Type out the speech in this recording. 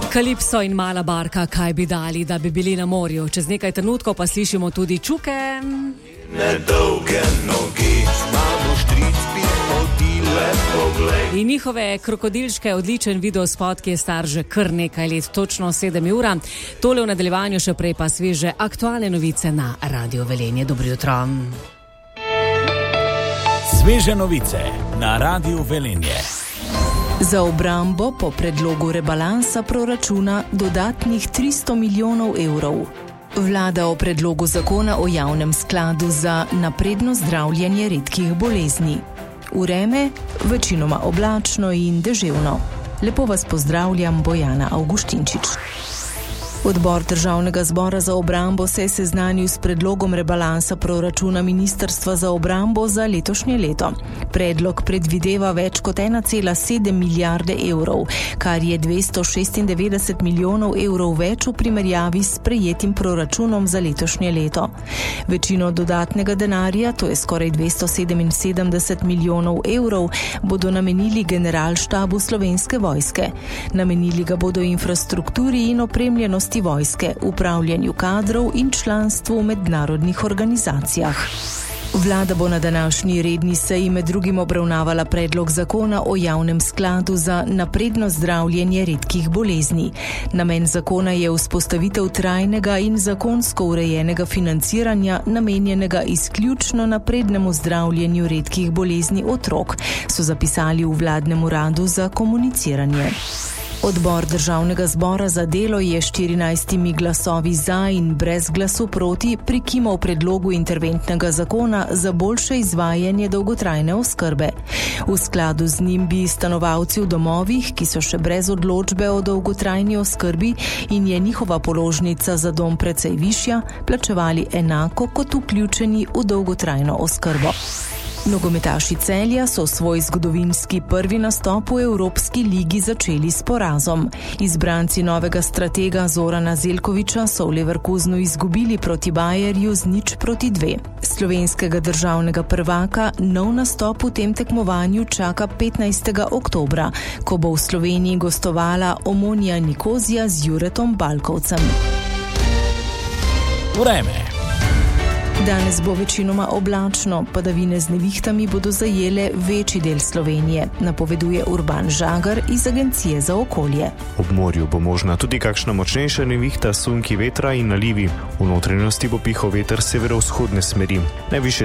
Kalipso in mala barka, kaj bi dali, da bi bili na morju. Čez nekaj trenutkov pa slišimo tudi čuke. Nedolge nogi, imamo štric, hodile pogled. In njihove krokodilške odličen videospot, ki je star že kar nekaj let, točno 7 ura. Tole v nadaljevanju, še prej pa sveže aktualne novice na Radio Velenje. Dobro jutro. Sveže novice na Radio Velenje. Za obrambo po predlogu rebalansa proračuna dodatnih 300 milijonov evrov. Vlada o predlogu zakona o javnem skladu za napredno zdravljenje redkih bolezni. Vreme večinoma oblačno in deževno. Lepo vas pozdravljam, Bojana Avguštinčič. Odbor Državnega zbora za obrambo se je seznanil s predlogom rebalansa proračuna Ministrstva za obrambo za letošnje leto. Predlog predvideva več kot 1,7 milijarde evrov, kar je 296 milijonov evrov več v primerjavi s sprejetim proračunom za letošnje leto. Večino dodatnega denarja, to je skoraj 277 milijonov evrov, bodo namenili Generalštabu Slovenske vojske. Namenili ga bodo infrastrukturi in opremljenosti vojske, upravljanju kadrov in članstvu v mednarodnih organizacijah. Vlada bo na današnji redni seji med drugim obravnavala predlog zakona o javnem skladu za napredno zdravljenje redkih bolezni. Namen zakona je vzpostavitev trajnega in zakonsko urejenega financiranja, namenjenega izključno naprednemu zdravljenju redkih bolezni otrok, so zapisali v vladnem uradu za komuniciranje. Odbor Državnega zbora za delo je 14 glasovi za in brez glasu proti prikimal predlogu interventnega zakona za boljše izvajanje dolgotrajne oskrbe. V skladu z njim bi stanovalci v domovih, ki so še brez odločbe o dolgotrajni oskrbi in je njihova položnica za dom precej višja, plačevali enako kot vključeni v dolgotrajno oskrbo. Nogometaši Celja so svoj zgodovinski prvi nastop v Evropski ligi začeli s porazom. Izbranci novega stratega Zorana Zeljkovića so v Leverkusenu izgubili proti Bayerju z 0:2. Slovenskega državnega prvaka nov nastop v tem tekmovanju čaka 15. oktobra, ko bo v Sloveniji gostovala Omonia Nikozija z Juretom Balkovcem. Vreme. Danes bo večinoma oblačno, padavine z nevihtami bodo zajele večji del Slovenije, napoveduje Urban Žagar iz Agencije za okolje. Ob morju bo možna tudi kakšna močnejša nevihta, sunki vetra in nalivi. V notranjosti bo pihal veter severovzhodne smeri. Najvišje